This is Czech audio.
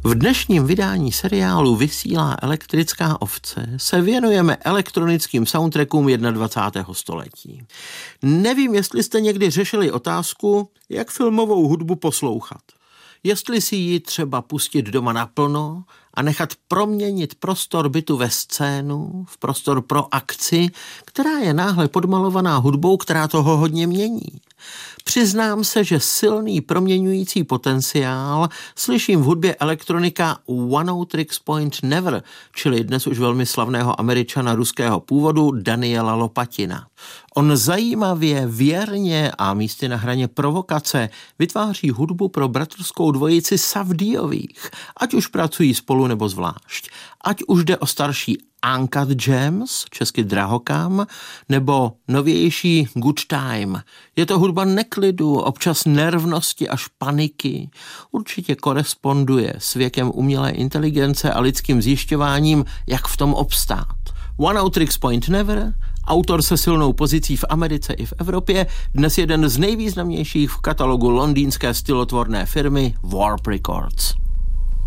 V dnešním vydání seriálu Vysílá elektrická ovce se věnujeme elektronickým soundtrackům 21. století. Nevím, jestli jste někdy řešili otázku, jak filmovou hudbu poslouchat. Jestli si ji třeba pustit doma naplno a nechat proměnit prostor bytu ve scénu, v prostor pro akci, která je náhle podmalovaná hudbou, která toho hodně mění. Přiznám se, že silný proměňující potenciál slyším v hudbě elektronika One O Tricks Point Never, čili dnes už velmi slavného Američana ruského původu Daniela Lopatina. On zajímavě, věrně a místy na hraně provokace vytváří hudbu pro bratrskou dvojici Savdijových, ať už pracují spolu nebo zvlášť. Ať už jde o starší Uncut Gems, česky Drahokam, nebo novější Good Time. Je to hudba neklidu, občas nervnosti až paniky. Určitě koresponduje s věkem umělé inteligence a lidským zjišťováním, jak v tom obstát. One O Tricks Point Never, autor se silnou pozicí v Americe i v Evropě, dnes jeden z nejvýznamnějších v katalogu londýnské stylotvorné firmy Warp Records.